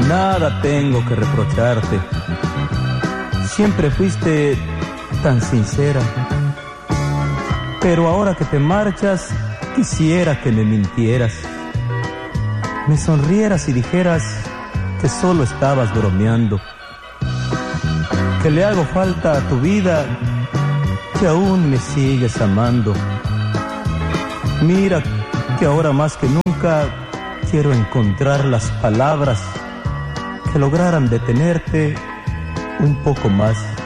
Nada tengo que reprocharte. Siempre fuiste tan sincera. Pero ahora que te marchas, quisiera que me mintieras. Me sonrieras y dijeras que solo estabas bromeando. Que le hago falta a tu vida, que aún me sigues amando. Mira que ahora más que nunca quiero encontrar las palabras que lograran detenerte un poco más.